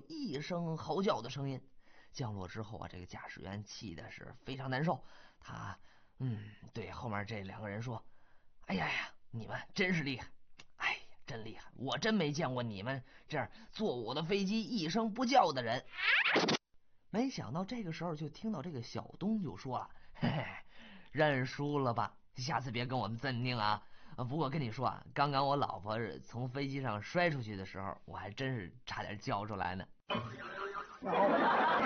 一声嚎叫的声音。降落之后啊，这个驾驶员气的是非常难受，他对后面这2个人说：“哎呀呀，你们真是厉害！哎呀，真厉害！我真没见过你们这样坐我的飞机一声不叫的人。”没想到这个时候就听到这个小东就说了：“嘿嘿，认输了吧，下次别跟我们镇定啊！不过跟你说啊，刚刚我老婆从飞机上摔出去的时候，我还真是差点叫出来呢。”